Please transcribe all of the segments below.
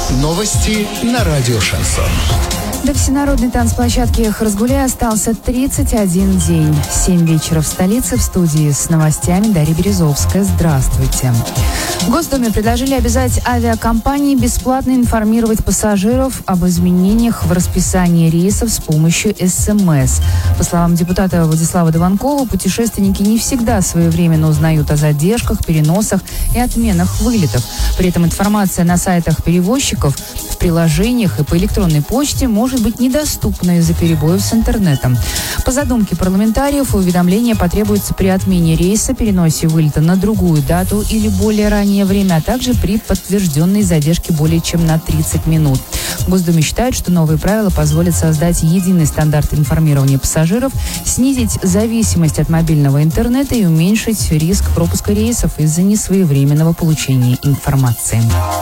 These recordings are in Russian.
Новости на радио «Шансон». До всенародной танцплощадки «Эх, разгуляй» остался 31 день. 7 вечера в столице. В студии с новостями Дарья Березовская. Здравствуйте. В Госдуме предложили обязать авиакомпании бесплатно информировать пассажиров об изменениях в расписании рейсов с помощью СМС. По словам депутата Владислава Дованкова, путешественники не всегда своевременно узнают о задержках, переносах и отменах вылетов. При этом информация на сайтах перевозчиков, в приложениях и по электронной почте может быть недоступна из-за перебоев с интернетом. По задумке парламентариев, уведомление потребуется при отмене рейса, переносе вылета на другую дату или более раннее время, а также при подтвержденной задержке более чем на 30 минут. В Госдуме считают, что новые правила позволят создать единый стандарт информирования пассажиров, снизить зависимость от мобильного интернета и уменьшить риск пропуска рейсов из-за несвоевременного получения информации.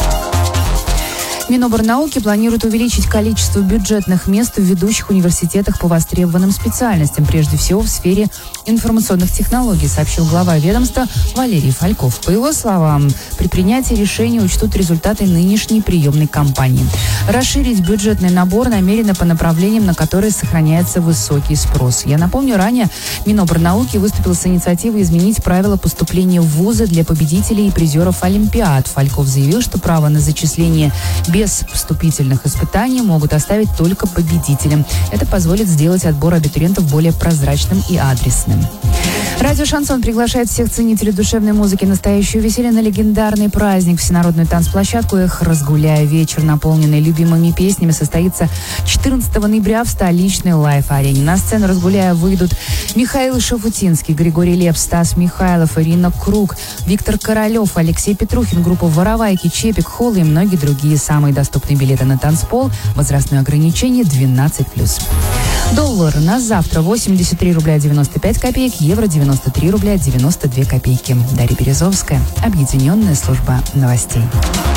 Миноборнауки планирует увеличить количество бюджетных мест в ведущих университетах по востребованным специальностям, прежде всего в сфере информационных технологий, сообщил глава ведомства Валерий Фальков. По его словам, при принятии решения учтут результаты нынешней приемной кампании. Расширить бюджетный набор намерено по направлениям, на которые сохраняется высокий спрос. Я напомню, ранее Миноборнауки выступил с инициативой изменить правила поступления в вузы для победителей и призеров Олимпиад. Фальков заявил, что право на зачисление без вступительных испытаний могут оставить только победителям. Это позволит сделать отбор абитуриентов более прозрачным и адресным. Радио «Шансон» приглашает всех ценителей душевной музыки настоящего веселья на легендарный праздник, всенародную танцплощадку «Эх, разгуляй». Вечер, наполненный любимыми песнями, состоится 14 ноября в столичной лайф-арене. На сцену «Разгуляя» выйдут Михаил Шафутинский, Григорий Лепс, Стас Михайлов, Ирина Круг, Виктор Королев, Алексей Петрухин, группа «Воровайки», Чепик, Холл и многие другие. Самые доступные билеты на танцпол. Возрастное ограничение 12+. Доллар на завтра 83 рубля 95 копеек, евро 93 рубля 92 копейки. Дарья Березовская, Объединенная служба новостей.